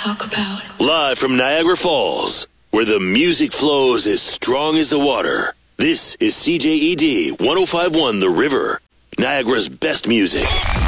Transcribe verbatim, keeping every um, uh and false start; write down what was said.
talk about. Live from Niagara Falls, where the music flows as strong as the water. This is C J E D one oh five point one The River, Niagara's best music.